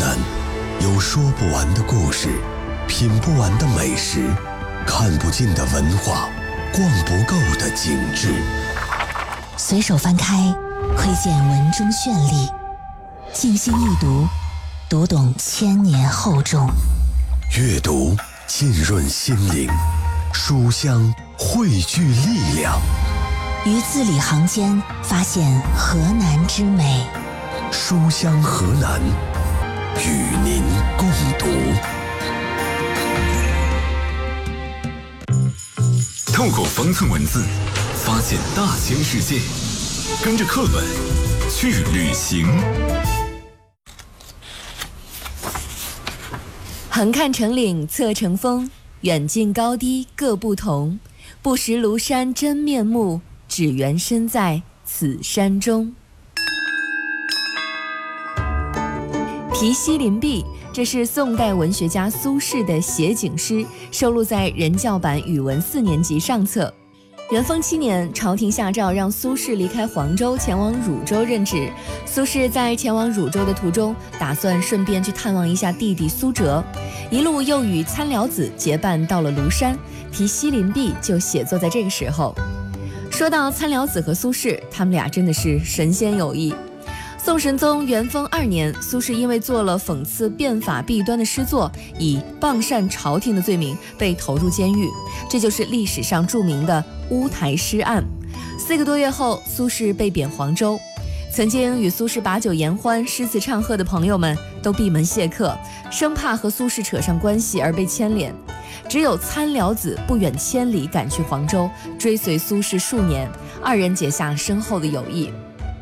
南有说不完的故事，品不完的美食，看不尽的文化，逛不够的景致。 随手翻开，窥见文中绚丽；静心一读，读懂千年厚重。 阅读浸润心灵，书香汇聚力量。 于字里行间发现河南之美。 书香河南，与您共读。 透过方寸文字，发现大千世界，跟着课本去旅行。 横看成岭侧成峰，远近高低各不同。不识庐山真面目，只缘身在此山中。题西林壁，这是宋代文学家苏轼的写景诗，收录在人教版语文4年级上册。元丰7年，朝廷下诏让苏轼离开黄州，前往汝州任职。苏轼在前往汝州的途中，打算顺便去探望一下弟弟苏辙，一路又与参辽子结伴到了庐山，题西林壁就写作在这个时候。说到参辽子和苏轼，他们俩真的是神仙友谊。宋神宗元丰2年，苏轼因为做了讽刺变法弊端的诗作，以谤擅朝廷的罪名被投入监狱，这就是历史上著名的乌台诗案。4个多月后，苏轼被贬黄州。曾经与苏轼把酒言欢、诗词唱和的朋友们都闭门谢客，生怕和苏轼扯上关系而被牵连。只有参辽子不远千里赶去黄州，追随苏轼数年，2人结下深厚的友谊。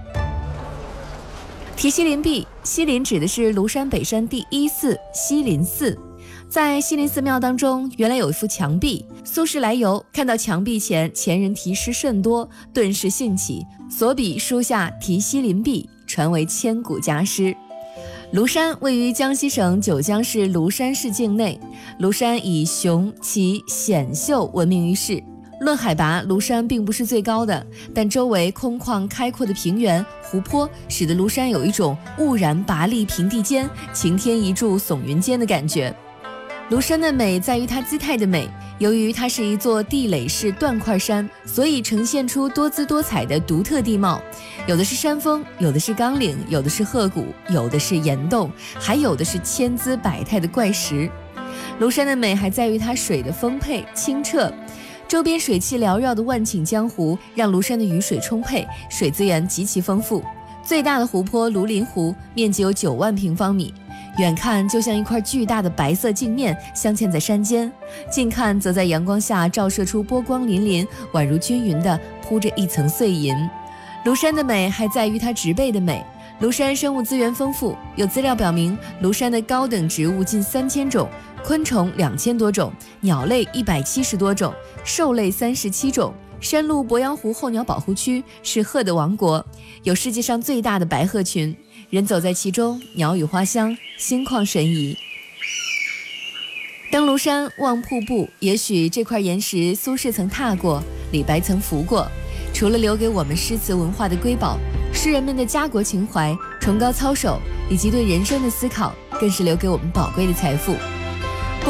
题西林壁，西林指的是庐山北山第一寺西林寺。在西林寺庙当中，原来有一幅墙壁，苏轼来游，看到墙壁前人题诗甚多，顿时兴起，所笔书下题西林壁，传为千古佳诗。庐山位于江西省九江市庐山市境内，庐山以雄奇险秀闻名于世。论海拔，庐山并不是最高的，但周围空旷开阔的平原、湖泊，使得庐山有一种兀然拔立平地间，擎天一柱耸云间的感觉。庐山的美在于它姿态的美，由于它是一座地垒式断块山，所以呈现出多姿多彩的独特地貌，有的是山峰，有的是冈岭，有的是壑谷，有的是岩洞，还有的是千姿百态的怪石。庐山的美还在于它水的丰沛清澈，周边水汽缭绕的万顷江湖，让庐山的雨水充沛，水资源极其丰富。最大的湖泊庐林湖面积有9万平方米，远看就像一块巨大的白色镜面镶嵌在山间，近看则在阳光下照射出波光粼粼，宛如均匀地铺着一层碎银。庐山的美还在于它植被的美。庐山生物资源丰富，有资料表明，庐山的高等植物近3000种，昆虫2000多种，鸟类170多种，兽类37种。山麓鄱阳湖候鸟保护区是鹤的王国，有世界上最大的白鹤群，人走在其中，鸟语花香，心旷神怡。登庐山望瀑布，也许这块岩石苏轼曾踏过，李白曾拂过。除了留给我们诗词文化的瑰宝，诗人们的家国情怀、崇高操守以及对人生的思考，更是留给我们宝贵的财富。